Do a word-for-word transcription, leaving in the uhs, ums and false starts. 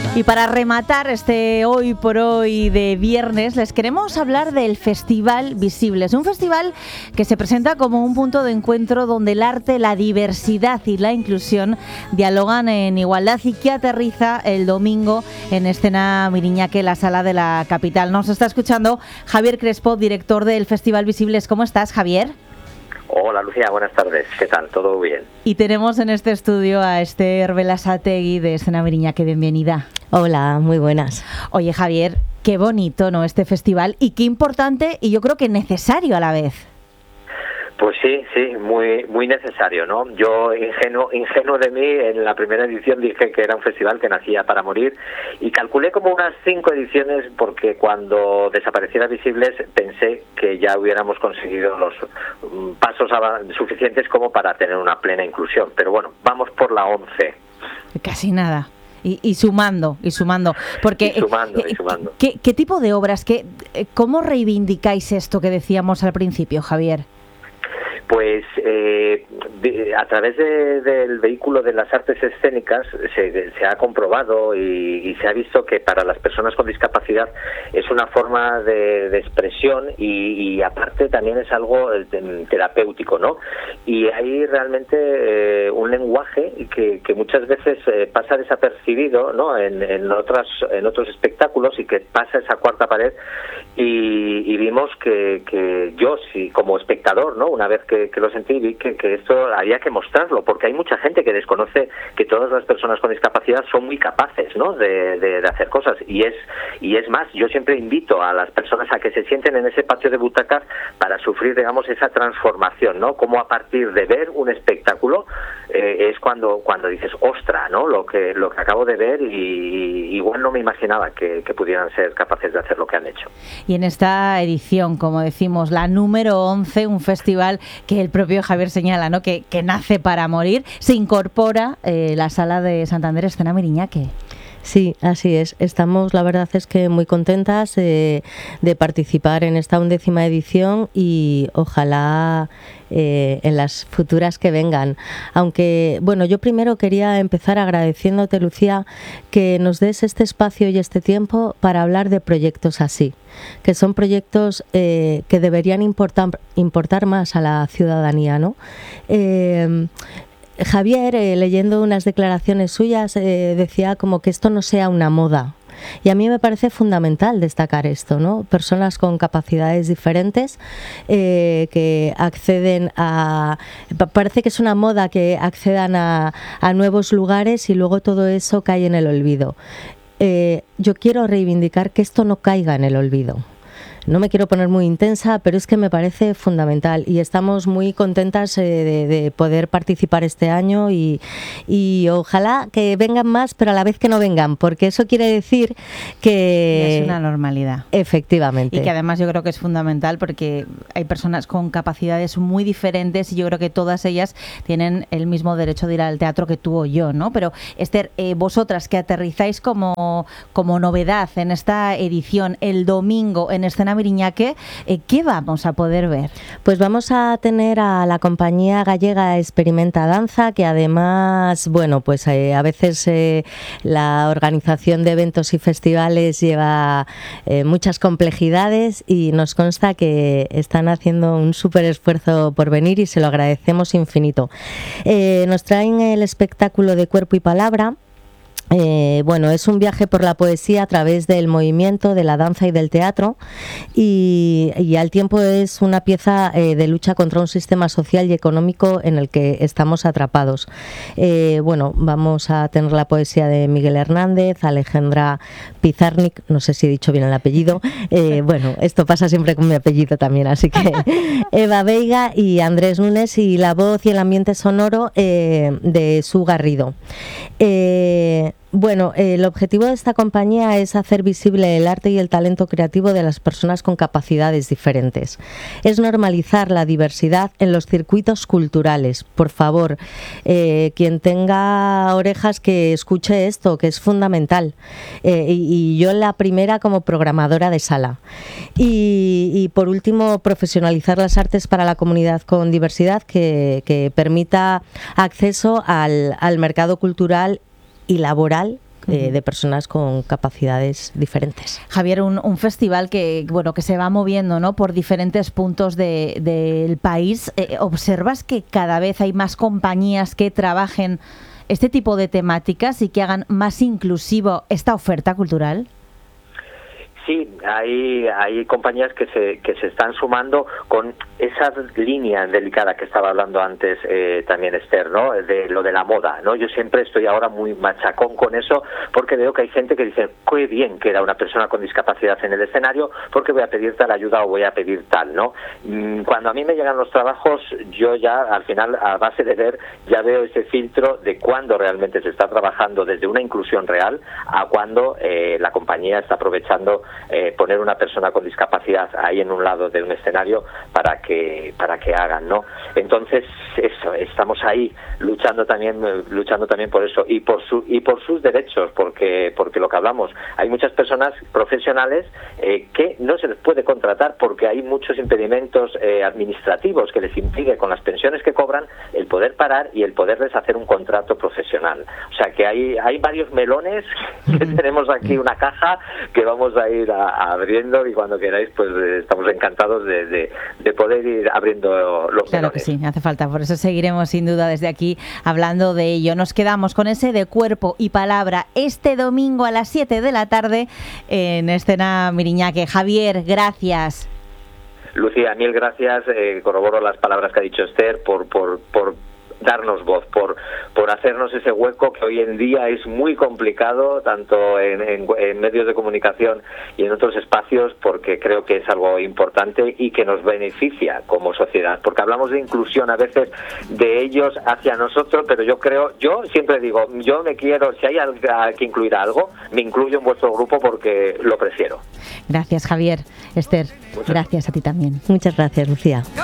Y para rematar este hoy por hoy de viernes, les queremos hablar del Festival Visibles, un festival que se presenta como un punto de encuentro donde el arte, la diversidad y la inclusión dialogan en igualdad y que aterriza el domingo en Escena Miriñaque, la sala de la capital. Nos está escuchando Javier Crespo, director del Festival Visibles. ¿Cómo estás, Javier? Hola Lucía, buenas tardes. ¿Qué tal? ¿Todo bien? Y tenemos en este estudio a Esther Belasategui de Escena Miriñaque. Bienvenida. Hola, muy buenas. Oye, Javier, qué bonito, ¿no?, este festival, y qué importante y yo creo que necesario a la vez. Pues sí, sí, muy muy necesario, ¿no? Yo, ingenuo, ingenuo de mí, en la primera edición dije que era un festival que nacía para morir y calculé como unas cinco ediciones porque cuando desapareciera Visibles pensé que ya hubiéramos conseguido los um, pasos suficientes como para tener una plena inclusión. Pero bueno, vamos por la once. Casi nada. Y, y sumando, y sumando. Porque, y sumando, y sumando. ¿qué, qué tipo de obras, qué, cómo reivindicáis esto que decíamos al principio, Javier? Pues eh, a través de, del vehículo de las artes escénicas se, se ha comprobado y, y se ha visto que para las personas con discapacidad es una forma de, de expresión y, y aparte también es algo terapéutico, ¿no? Y hay realmente eh, un lenguaje que, que muchas veces eh, pasa desapercibido, ¿no?, en, en, otras, en otros espectáculos y que pasa esa cuarta pared y, y vimos que, que yo, sí, como espectador, ¿no?, una vez que que lo sentí y vi que, que esto había que mostrarlo, porque hay mucha gente que desconoce que todas las personas con discapacidad son muy capaces, ¿no?, de, de, de hacer cosas, y es y es más, yo siempre invito a las personas a que se sienten en ese patio de butacas para sufrir, digamos, esa transformación, ¿no?, como a partir de ver un espectáculo eh, es cuando cuando dices, ostra, ¿no?, lo que lo que acabo de ver, y, y igual no me imaginaba que, que pudieran ser capaces de hacer lo que han hecho. Y en esta edición, como decimos, la número once, un festival que el propio Javier señala, ¿no?, que, que nace para morir, se incorpora eh, la sala de Santander Escena Miriñaque. Sí, así es. Estamos, la verdad es que muy contentas eh, de participar en esta undécima edición y ojalá eh, en las futuras que vengan. Aunque, bueno, yo primero quería empezar agradeciéndote, Lucía, que nos des este espacio y este tiempo para hablar de proyectos así, que son proyectos eh, que deberían importar, importar más a la ciudadanía, ¿no? Eh, Javier, eh, leyendo unas declaraciones suyas, eh, decía como que esto no sea una moda. Y a mí me parece fundamental destacar esto, ¿no? Personas con capacidades diferentes eh, que acceden a... Parece que es una moda que accedan a, a nuevos lugares y luego todo eso cae en el olvido. Eh, yo quiero reivindicar que esto no caiga en el olvido. No me quiero poner muy intensa, pero es que me parece fundamental y estamos muy contentas eh, de, de poder participar este año y, y ojalá que vengan más, pero a la vez que no vengan, porque eso quiere decir que... es una normalidad. Efectivamente. Y que además yo creo que es fundamental porque hay personas con capacidades muy diferentes y yo creo que todas ellas tienen el mismo derecho de ir al teatro que tú o yo, ¿no? Pero Esther, eh, vosotras que aterrizáis como, como novedad en esta edición el domingo en Escena Miriñaque, eh, ¿qué vamos a poder ver? Pues vamos a tener a la compañía gallega Experimenta Danza, que además, bueno, pues eh, a veces eh, la organización de eventos y festivales lleva eh, muchas complejidades y nos consta que están haciendo un súper esfuerzo por venir y se lo agradecemos infinito. Eh, nos traen el espectáculo de Cuerpo y Palabra. Eh, bueno, es un viaje por la poesía a través del movimiento, de la danza y del teatro y, y al tiempo es una pieza eh, de lucha contra un sistema social y económico en el que estamos atrapados. Eh, bueno, vamos a tener la poesía de Miguel Hernández, Alejandra Pizarnik, no sé si he dicho bien el apellido, eh, bueno, esto pasa siempre con mi apellido también, así que Eva Veiga y Andrés Núñez y la voz y el ambiente sonoro eh, de Su Garrido. Eh, Bueno, eh, el objetivo de esta compañía es hacer visible el arte y el talento creativo de las personas con capacidades diferentes. Es normalizar la diversidad en los circuitos culturales. Por favor, eh, quien tenga orejas que escuche esto, que es fundamental. Eh, y, y yo la primera como programadora de sala. Y, y por último, profesionalizar las artes para la comunidad con diversidad que, que permita acceso al, al mercado cultural y laboral eh, uh-huh. de personas con capacidades diferentes. Javier, un, un festival que bueno que se va moviendo, ¿no?, por diferentes puntos de, del país. Eh, ¿Observas que cada vez hay más compañías que trabajen este tipo de temáticas y que hagan más inclusivo esta oferta cultural? Sí, hay, hay compañías que se que se están sumando con esa línea delicada que estaba hablando antes eh, también Esther, ¿no?, de lo de la moda, ¿no? Yo siempre estoy ahora muy machacón con eso porque veo que hay gente que dice, qué bien que era una persona con discapacidad en el escenario porque voy a pedir tal ayuda o voy a pedir tal, ¿no? Cuando a mí me llegan los trabajos, yo ya al final, a base de ver, ya veo ese filtro de cuándo realmente se está trabajando desde una inclusión real a cuándo eh, la compañía está aprovechando Eh, poner una persona con discapacidad ahí en un lado de un escenario para que para que hagan, ¿no? Entonces eso, estamos ahí luchando también luchando también por eso y por su y por sus derechos, porque porque lo que hablamos, hay muchas personas profesionales eh, que no se les puede contratar porque hay muchos impedimentos eh, administrativos que les impide con las pensiones que cobran el poder parar y el poderles hacer un contrato profesional. O sea que hay hay varios melones que tenemos aquí, una caja que vamos a ir a, a abriendo y cuando queráis pues estamos encantados de, de, de poder ir abriendo los Claro melones. Que sí, hace falta, por eso seguiremos sin duda desde aquí hablando de ello. Nos quedamos con ese de Cuerpo y Palabra este domingo a las siete de la tarde en Escena Miriñaque. Javier, gracias. Lucía, mil gracias, eh, corroboro las palabras que ha dicho Esther por por por darnos voz, por por hacernos ese hueco que hoy en día es muy complicado, tanto en, en, en medios de comunicación y en otros espacios, porque creo que es algo importante y que nos beneficia como sociedad, porque hablamos de inclusión a veces de ellos hacia nosotros, pero yo creo, yo siempre digo, yo me quiero, si hay que incluir algo, me incluyo en vuestro grupo porque lo prefiero. Gracias, Javier. Esther, Muchas gracias a ti también. Muchas gracias, Lucía.